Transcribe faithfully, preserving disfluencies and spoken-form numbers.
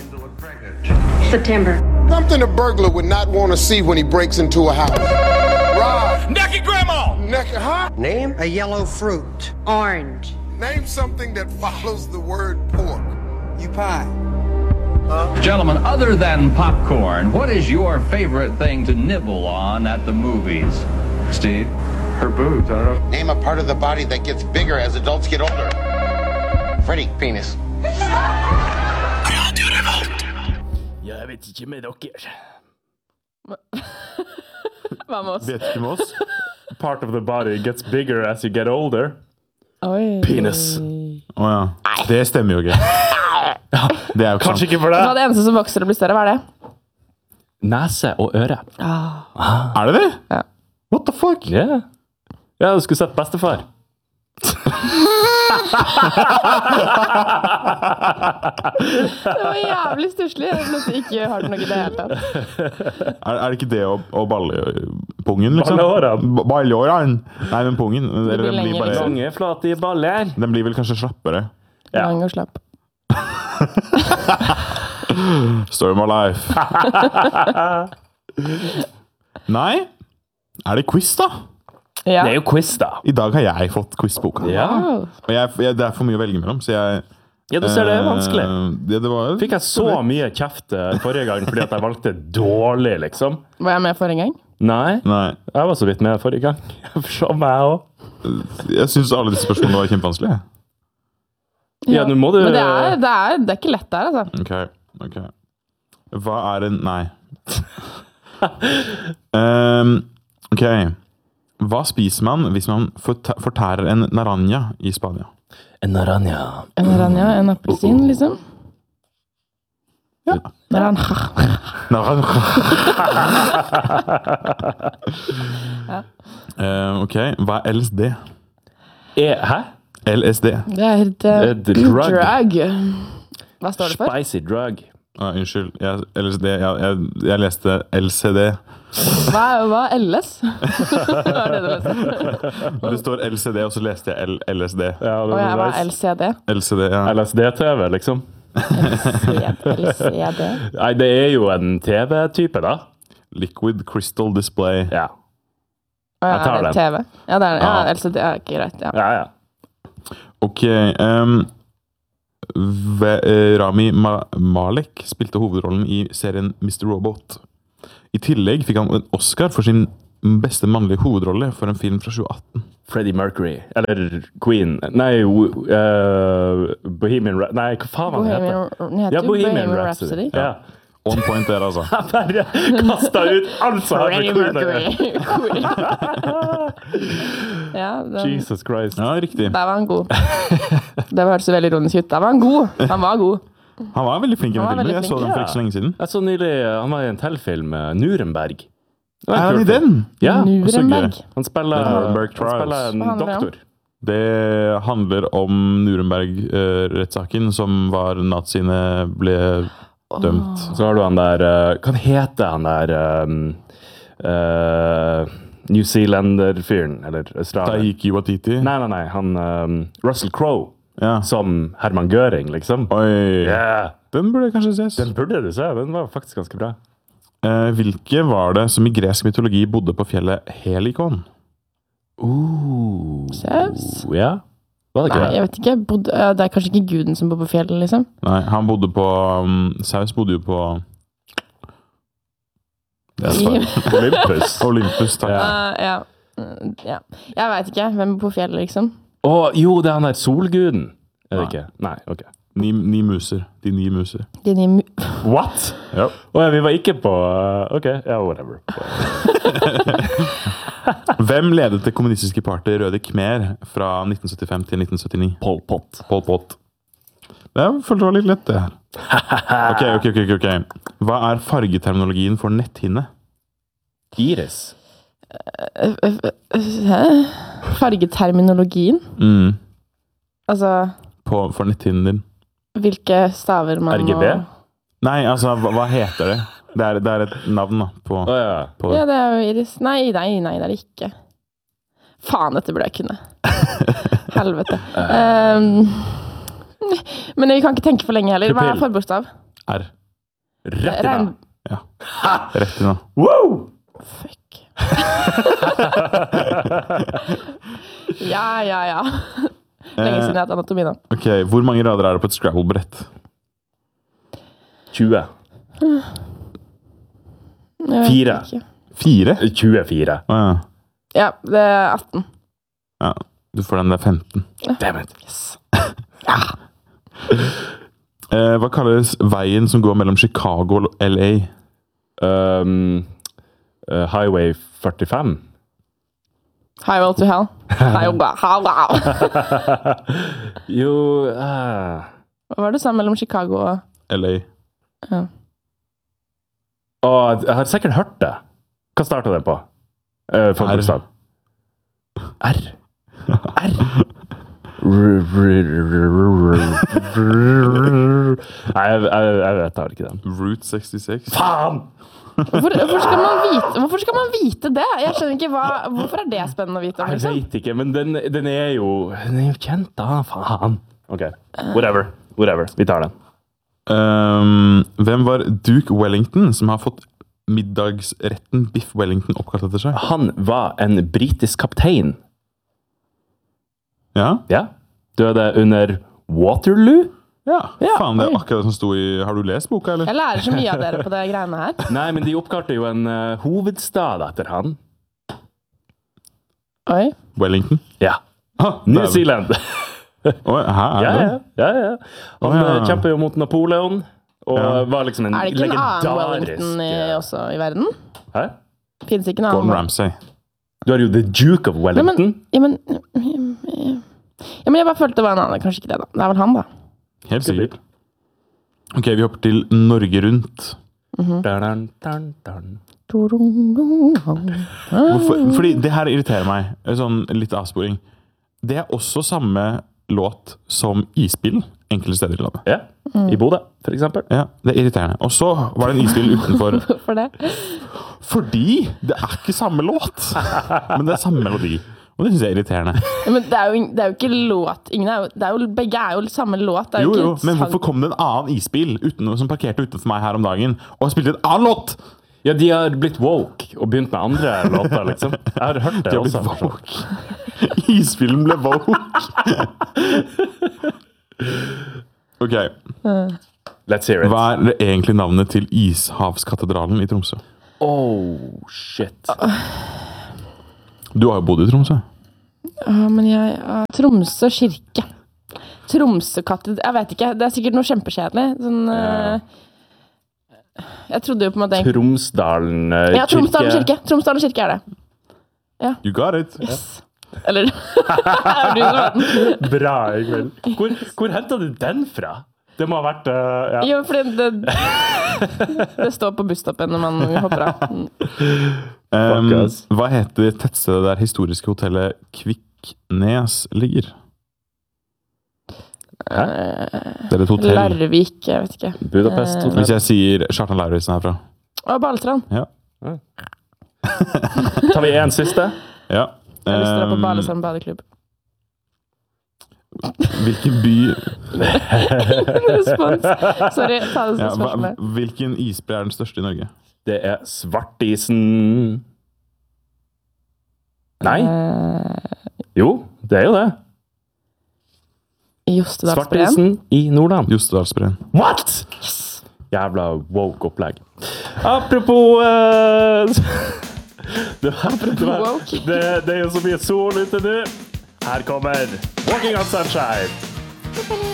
September. Something a burglar would not want to see when he breaks into a house. Rob. Naked grandma! Naked, huh? Name a yellow fruit. Orange. Name something that follows the word pork. You pie. Gentlemen, other than popcorn, what is your favorite thing to nibble on at the movies? Steve? Her boobs, I don't know. Name a part of the body that gets bigger as adults get older. Freddy, penis. Jeg vet ikke med dere. Hva med oss? Vet ikke med oss. Part of the body gets bigger as you get older. Oi. Penis. Åja, oh, ja. Det stemmer jo ikke. Ja, det er jo ikke Kanskje sant. ikke for Hva er deg. det eneste som vokser og blir større? Hva er det? Nese og øre. Ah. Er det det? Ja. What the fuck? Yeah. Ja, du skulle sett bestefar. Det var jævlig stusslig. Jeg ble ikke hørt noe i det hele tatt. Er, er det ikke det å, å balle pungen, liksom? Balleårene. Ba- Balleårene? Nei, men pungen. Den blir blir, lenger, bare, liksom. Lange, flate baller. den blir vel kanskje slappere. Ja. Lang og slapp. Story of my life. Nei? Er det quiz, da? Ja. Det er jo quiz, da. I dag har jeg fått quizboka. Ja. Wow. Og jeg, jeg, det er for mye å velge mellom, så jeg... Ja, du ser det er vanskelig. eh, det, det var, Fikk jeg så mye kjeft eh, forrige gang fordi at jeg valgte dårlig, liksom? Var jeg med forrige gang? Nei, Nei, jeg var så vidt med forrige gang. Så meg også. jeg synes alle disse spørsmålene var kjempevanskelige. Ja, nå må du... Men det er, det er, det er ikke lett der, altså. Ok, ok. Hva er en... Nei. um, ok. Hva spiser man hvis man forta- fortærer en naranja i Spania? En naranja. En aranja, en appelsin, liksom. Ja. Naranja. Naranja. Ja. Uh, ok, hva er L S D? E, hæ? L S D. Det er et uh, Et drug. drug. Hva står det for? Spicy drug. Ah, unnskyld, jeg, L S D, jeg, jeg, jeg leste L C D. Hva er, hva er L S? Hva er det du leste? Det står L C D, og så leste jeg L LSD. Ja, det Og jeg var var nice. L C D. L C D, ja. L S D-T V, liksom. L C D. Nei, det er jo en T V-type, da. Liquid Crystal Display. Ja. Å, ja, Jeg tar er det den. T V? Ja, det er ja, Ja. L C D. Ja, ikke greit. Ja. Ja, ja. Ok, um, Ve- eh, Rami Ma Malek spilte hovedrollen i serien mister Robot. I tillegg fikk han en Oscar for sin beste mannlige hovedrolle for en film fra tjue atten. Freddie Mercury. Eller Queen. Nei, uh, Bohemian Rhapsody. Nei, hva faen var det heter? Bohemian, den heter Ja, jo Bohemian Rhapsody. Ja. On point der, altså. Jeg bare kastet ut alt som har Freddie med Queen å gjøre. Mercury. Ja, den, Jesus Christ. Ja, riktig. der var han god. Det hørtes veldig ironisk ut. Der var han god. Han var god. Han var veldig flink i den Han var filmen. veldig Jeg så flink, den for ja. ikke så lenge siden. Jeg så nylig, han var i en teltfilm, uh, Nuremberg. Det var en Er han kul i film. den? Ja, Nuremberg. han spiller, The Nuremberg han Trials. spiller en Hva handler det om? doktor. Det handler om Nuremberg-rettssaken, som var naziene ble dømt. Så har du han der, uh, hva heter han der um, uh, New Zealander-fyren, eller Australier? Taiki Watiti. Nei, nei, nei, han um, Russell Crowe, Ja. som Hermann Göring, liksom. Oi. Yeah. Den burde kanskje ses. Den burde du se, den var faktisk ganske bra. Eh, hvilke var det som i gresk mytologi bodde på fjellet Helikon? Uh, Zeus? Ja, var det ikke Nei, det? jeg vet ikke. Bod, ja, det er kanskje ikke guden som bor på fjellet, liksom. Nei, han bodde på um, Saus bodde jo på Det er svaret. Olympus. Olympus, takk. Ja. Uh, ja. Mm, ja. Jeg vet ikke. Hvem bor på fjellet, liksom? Å, jo, det er han der solguden. Er det Nei. ikke? Nei, ok. Ni, ni muser. De ni muser. De nye mu... What? Ja. Å ja, vi var ikke på uh, ok, ja, whatever. Hvem ledet det kommunistiske partiet Røde Khmer fra nitten syttifem til nitten syttini? Pol Pot. Pol Pot. Det jeg følte det var litt lett, det her. Ok, ok, ok, ok, ok. Hva er fargeterminologien for netthinne? Iris. Hæ? Fargeterminologien? Mm. Altså, På, for netthinnen din. hvilke staver man R G B? må... Nei, altså, hva, hva heter det? Det er, det er et navn da, på, Å ja. på det. Ja, det er jo Iris. Nei, nei, nei, det er det ikke. Faen, dette burde jeg kunne. Helvete. Um, men vi kan ikke tenke for lenge heller. Hva er Pupill. forbokstav? R. Rett i Regn... nå. Ja. Rett i nå. Wow! Fuck. ja, ja, ja. Lenge siden jeg har hatt anatomi nå. Ok, hvor mange rader er det på et Scrabble-brett? tjue. Jeg vet Fire. ikke. Fire? tjuefire. Å ja. Ja, det er atten. Ja, du får den der femten. Damn it. Yes. Eh, hva kalles veien som går mellom Chicago og L A? Um, uh, Highway førtifem. Highway to hell. Highway, highway. jo uh, Hva var det du sa mellom Chicago og... L A. Ja. Å, jeg har sikkert hørt det. Hva startet det på? Uh, for R. bokstav. R. R. Nei, jeg, jeg, jeg vet det ikke den. Route sekstiseks. Faen! Hvorfor, hvorfor, skal man vite, hvorfor skal man vite det? Jeg skjønner ikke hva... Hvorfor er det spennende å vite om, Jeg liksom? vet ikke, men den, den er jo Den er jo kjent, da. Faen. Ok, whatever. Whatever. Vi tar den. Um, hvem var Duke Wellington som har fått middagsretten Biff Wellington oppkalt etter seg? Han var en britisk kaptein. Ja? Ja. Døde under Waterloo? Ja, Ja, faen, det er oi. akkurat det som sto i... Har du lest boka, eller? Jeg lærer så mye av dere på det greiene her. Nei, men de oppkalte jo en uh, hovedstad etter han. Oi. Wellington? Ja. Ah, New der- Zealand. Oi, hæ, er ja, det? ja, ja, ja. Han Å, ja. uh, kjempet jo mot Napoleon, og Ja. var liksom en Er det ikke en annen legendarisk... Wellington i, også i verden? Hæ? Finnes det ikke en Gordon annen? Ramsay. Du har jo The Duke of Nei, Wellington. men, ja, men, ja, men jeg bare følte det var en annen. Kanskje ikke det, da. Det er vel han, da. Helt sikkert. Ok, vi hopper til Norge Rundt. Dun, dun, dun, dun. Hvorfor? Fordi det her irriterer meg. Sånn litt avsporing. Det er også samme låt som Isbilen enkelte steder i landet. Ja, i Bodø, for eksempel. Ja, det er irriterende. Og så var det en isbil utenfor. Hvorfor det? Fordi det er ikke samme låt, men det er samme melodi. Og det synes jeg er irriterende. Ja, men det er, jo, det er jo ikke låt. Ingen er jo, det er jo, begge er jo samme låt. Det er Jo, jo jo, ikke men sang- hvorfor kom det en annen isbil uten, som parkerte utenfor meg her om dagen, og spilte en annen låt? Ja, de har blitt woke og begynt med andre låter, liksom. Jeg har hørt det De har blitt også. woke. Isbilen ble woke. Ok, Let's hear it. hva er det egentlig navnet til Ishavskatedralen i Tromsø? Oh, shit. Du har jo bodd i Tromsø. Ja, men jeg ja, Tromsø kirke. Tromsøkatted... Jeg vet ikke. Det er sikkert noe kjempekjedelig. Sånn Ja. eh, Jeg trodde jo på en måte Tromsdalen uh, Ja, Tromsdalen kirke. Tromsdalen kirke er det. You got it. Yes. Eller er du som vet den? Bra, Ingvild. Hvor, hvor hentet du den fra? Det må ha vært uh, ja. Jo, fordi det Det står på busstoppen når man hopper av. Mm. Um, Fuck us. hva heter tettstedet der historiske hotellet Kviknes ligger? Hæ? Det er et hotell. Larvik, jeg vet ikke. Budapest Eh, Hotel. Hvis jeg sier Kjartan Lauritzen herfra. Og Balestrand. Ja. Tar vi en siste? ja. Jeg har lyst til å dra på Um, Balestrand badeklubb. hvilken by Respons. Sorry, ta det som ja, hva, spørsmål. Hvilken isbre er den største i Norge? Det er Svartisen. Nei? Eh, Jo, det er jo det. Jostedalsbreen. Svartisen i Nordland. Jostedalsbreen. What?! Jævla woke opplegg. Apropos uh, det, var, det, var, woke. det, det er jo så mye sol ute nå. Her kommer Walking on Sunshine.